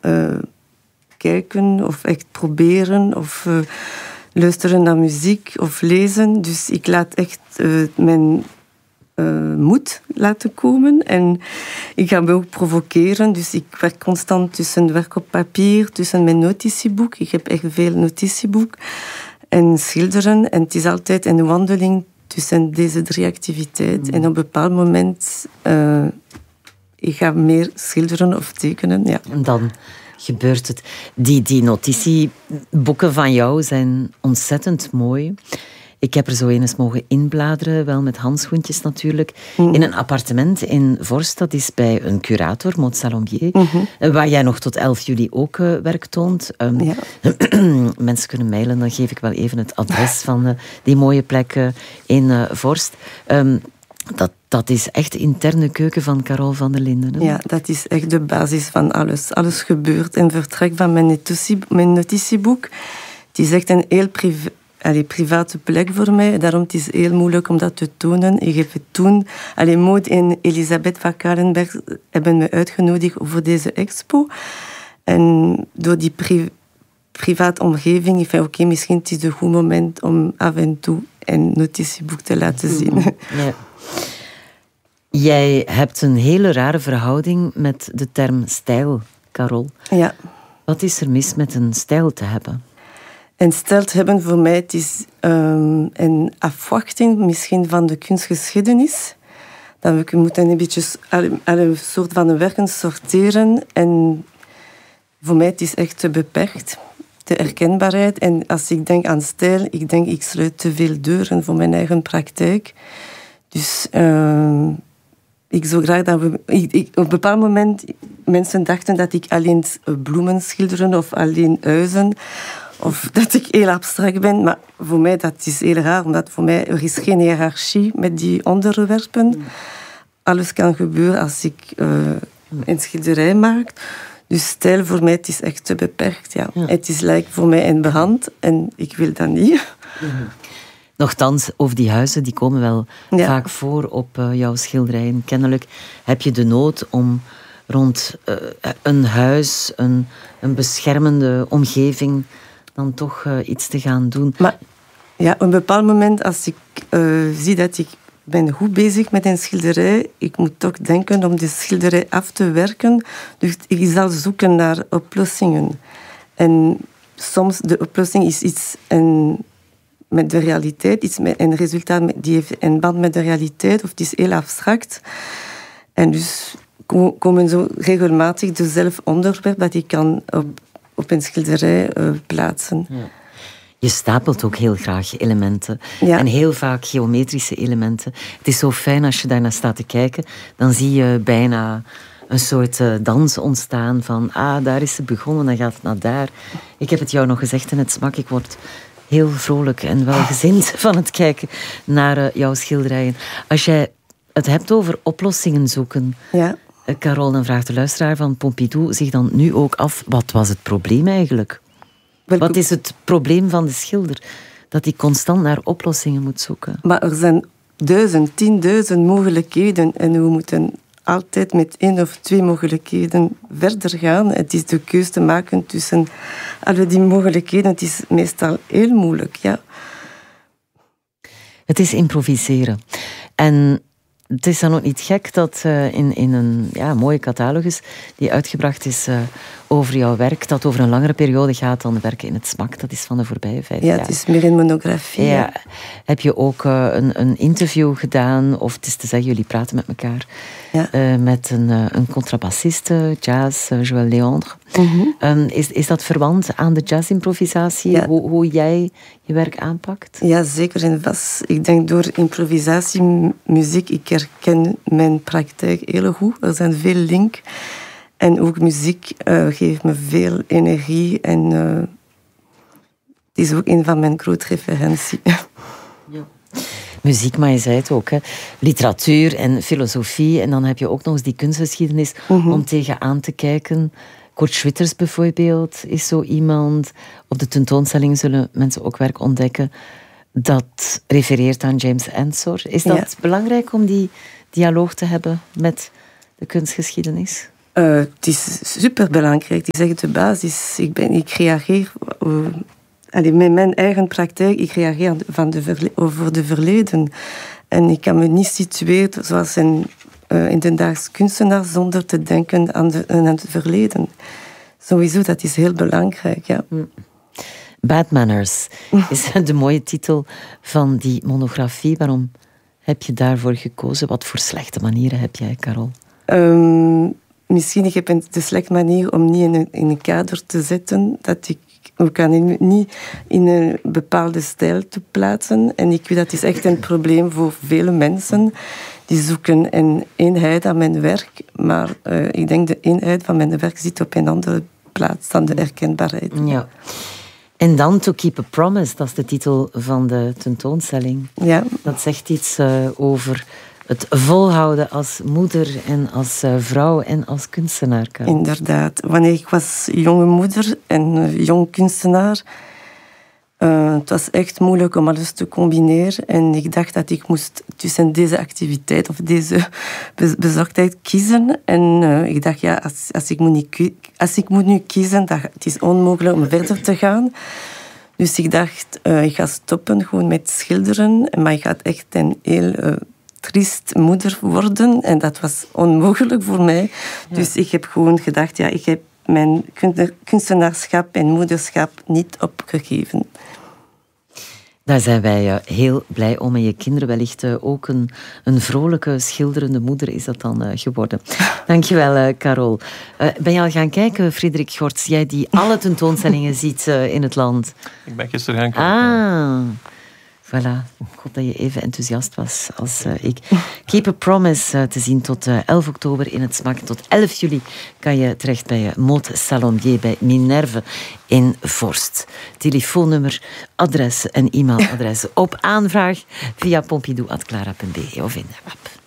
kijken of echt proberen of luisteren naar muziek of lezen. Dus ik laat echt mijn moed laten komen. En ik ga me ook provoceren. Dus ik werk constant tussen werk op papier, tussen mijn notitieboek. Ik heb echt veel notitieboek. En schilderen. En het is altijd een wandeling tussen deze 3 activiteiten. En op een bepaald moment ik ga meer schilderen of tekenen. Ja. En dan gebeurt het. Die notitieboeken van jou zijn ontzettend mooi. Ik heb er zo eens mogen inbladeren, wel met handschoentjes natuurlijk, in een appartement in Vorst. Dat is bij een curator, Maud Salombier, waar jij nog tot 11 juli ook werk toont. Mensen kunnen mailen, dan geef ik wel even het adres van die mooie plek in Vorst. Dat is echt de interne keuken van Carole van der Linden. Hè? Ja, dat is echt de basis van alles. Alles gebeurt in vertrek van mijn notitieboek. Het is echt een heel private plek voor mij. Daarom het is heel moeilijk om dat te tonen. Ik heb het toen... Maud en Elisabeth van Kalenberg hebben me uitgenodigd voor deze expo. En door die private omgeving, ik vind oké, misschien het is een goed moment om af en toe een notitieboek te laten zien. Ja. Jij hebt een hele rare verhouding met de term stijl, Carole. Ja. Wat is er mis met een stijl te hebben? Een stijl te hebben voor mij, het is een afwachting misschien van de kunstgeschiedenis. Dat we moeten een beetje alle soort van werken sorteren. En voor mij het is echt te beperkt, de herkenbaarheid. En als ik denk aan stijl, ik sluit te veel deuren voor mijn eigen praktijk. Dus ik zou graag dat we... op een bepaald moment, mensen dachten dat ik alleen bloemen schilderen of alleen huizen... Of dat ik heel abstract ben, maar voor mij dat is heel raar, omdat voor mij er is geen hiërarchie met die onderwerpen. Alles kan gebeuren als ik een schilderij maak. Dus stijl voor mij het is echt te beperkt. Ja. Het is voor mij een brand en ik wil dat niet. Nochtans, over die huizen die komen wel vaak voor op jouw schilderijen. Kennelijk heb je de nood om rond een huis, een beschermende omgeving... dan toch iets te gaan doen. Maar ja, op een bepaald moment, als ik zie dat ik ben goed bezig met een schilderij, ik moet toch denken om die schilderij af te werken. Dus ik zal zoeken naar oplossingen. En soms de oplossing is iets met de realiteit, iets met een resultaat die heeft een band met de realiteit, of het is heel abstract. En dus komen zo regelmatig dezelfde onderwerp dat ik kan op een schilderij plaatsen. Ja. Je stapelt ook heel graag elementen. Ja. En heel vaak geometrische elementen. Het is zo fijn als je daarnaar staat te kijken. Dan zie je bijna een soort dans ontstaan van... daar is ze begonnen, dan gaat het naar daar. Ik heb het jou nog gezegd in het smak. Ik word heel vrolijk en welgezind van het kijken naar jouw schilderijen. Als jij het hebt over oplossingen zoeken... Ja. Carole, dan vraagt de luisteraar van Pompidou zich dan nu ook af... wat was het probleem eigenlijk? Wat is het probleem van de schilder? Dat hij constant naar oplossingen moet zoeken. Maar er zijn 10.000 mogelijkheden. En we moeten altijd met 1 of 2 mogelijkheden verder gaan. Het is de keuze te maken tussen alle die mogelijkheden. Het is meestal heel moeilijk, ja. Het is improviseren. En... het is dan ook niet gek dat in een mooie catalogus die uitgebracht is over jouw werk, dat over een langere periode gaat dan werken in het smak. Dat is van de voorbije 5 jaar. Ja, het is meer een monografie. Ja. Heb je ook een interview gedaan, of het is te zeggen, jullie praten met elkaar, met een contrabassist, jazz, Joël Leandre. Mm-hmm. Is dat verwant aan de jazzimprovisatie, ja. Hoe jij je werk aanpakt? Ja, zeker en vast. Ik denk door improvisatiemuziek, ik herken mijn praktijk heel goed. Er zijn veel links. En ook muziek geeft me veel energie. En het is ook een van mijn grote referenties. Ja. Muziek, maar je zei het ook, hè. Literatuur en filosofie. En dan heb je ook nog eens die kunstgeschiedenis om tegenaan te kijken. Kurt Schwitters bijvoorbeeld is zo iemand. Op de tentoonstelling zullen mensen ook werk ontdekken dat refereert aan James Ensor. Is dat belangrijk om die dialoog te hebben met de kunstgeschiedenis? Het is superbelangrijk. Het is echt de basis. Ik reageer... met mijn eigen praktijk, ik reageer over de verleden. En ik kan me niet situeren zoals een hedendaags kunstenaar zonder te denken aan het verleden. Sowieso, dat is heel belangrijk, ja. Bad Manners is de mooie titel van die monografie. Waarom heb je daarvoor gekozen? Wat voor slechte manieren heb jij, Carol? Misschien heb ik de slechte manier om niet in een kader te zetten dat ik kan niet in een bepaalde stijl te plaatsen. En ik weet dat is echt een probleem voor vele mensen. Die zoeken een eenheid aan mijn werk. Maar ik denk de eenheid van mijn werk zit op een andere plaats dan de herkenbaarheid. Ja. En dan To Keep a Promise, dat is de titel van de tentoonstelling. Ja. Dat zegt iets over het volhouden als moeder en als vrouw en als kunstenaar. Inderdaad. Wanneer ik was jonge moeder en jong kunstenaar, het was echt moeilijk om alles te combineren. En ik dacht dat ik moest tussen deze activiteit of deze bezorgdheid kiezen. En ik dacht, ja, als ik moet nu kiezen, dan het is onmogelijk om verder te gaan. Dus ik dacht, ik ga stoppen gewoon met schilderen. Maar ik ga echt een heel triest moeder worden. En dat was onmogelijk voor mij. Ja. Dus ik heb gewoon gedacht, ja, ik heb mijn kunstenaarschap en moederschap niet opgegeven. Daar zijn wij heel blij om. En je kinderen wellicht ook een vrolijke, schilderende moeder is dat dan geworden. Dankjewel, Carol. Ben je al gaan kijken, Frederik Gorts? Jij die alle tentoonstellingen ziet in het land. Ik ben gisteren gaan kijken. Voilà. Ik hoop dat je even enthousiast was als ik. Keep a Promise te zien tot 11 oktober in het SMAK. Tot 11 juli kan je terecht bij Mode Salombier bij Minerve in Vorst. Telefoonnummer, adres en e-mailadres op aanvraag via pompidou@clara.be of in de app.